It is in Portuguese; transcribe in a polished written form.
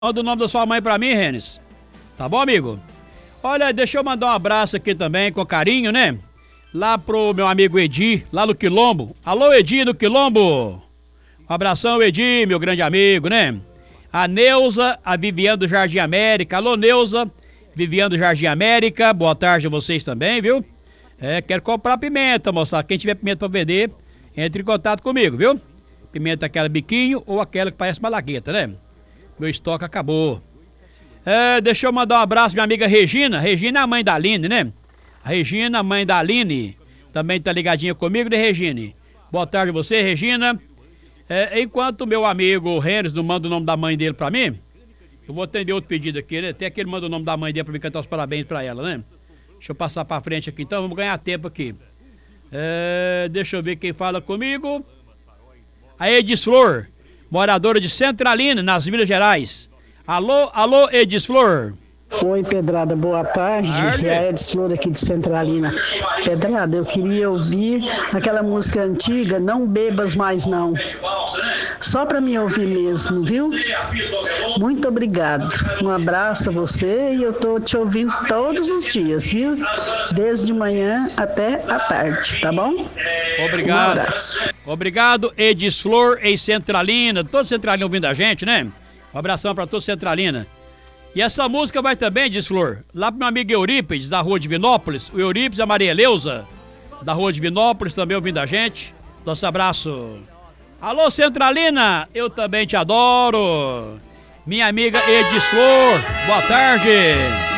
Manda o nome da sua mãe pra mim, Renes. Tá bom, amigo? Olha, deixa eu mandar um abraço aqui também, com carinho, né? Lá pro meu amigo Edi, lá no Quilombo. Alô, Edi do Quilombo. Um abração, Edi, meu grande amigo, né? A Neuza, a Viviane do Jardim América. Alô, Neuza, Viviane do Jardim América. Boa tarde a vocês também, viu? Quero comprar pimenta, moçada. Quem tiver pimenta pra vender, entre em contato comigo, viu? Pimenta aquela biquinho ou aquela que parece malagueta, né? Meu estoque acabou. Deixa eu mandar um abraço minha amiga Regina. Regina é a mãe da Aline, né? A Regina, mãe da Aline, também tá ligadinha comigo, né, Regine? Boa tarde a você, Regina. Enquanto meu amigo Renes não manda o nome da mãe dele pra mim, eu vou atender outro pedido aqui, né? Até que ele manda o nome da mãe dele pra mim cantar os parabéns pra ela, né? Deixa eu passar pra frente aqui, então vamos ganhar tempo aqui. Deixa eu ver quem fala comigo. A Edis Flor, moradora de Centralina, nas Minas Gerais. Alô, Edis Flor. Oi, Pedrada, boa tarde. É a Edis Flor aqui de Centralina. Pedrada, eu queria ouvir aquela música antiga, Não Bebas Mais Não. Só para me ouvir mesmo, viu? Muito obrigado. Um abraço a você e eu tô te ouvindo todos os dias, viu? Desde de manhã até a tarde, tá bom? Obrigado. Um abraço. Obrigado, Edis Flor, em Centralina. Todo Centralina ouvindo a gente, né? Um abração para todo Centralina. E essa música vai também, Edis Flor, lá pro meu amigo Eurípides, da Rua Divinópolis. O Eurípides e a Maria Eleusa, da Rua Divinópolis, também ouvindo a gente. Nosso abraço. Alô, Centralina, eu também te adoro. Minha amiga Edis Flor, boa tarde.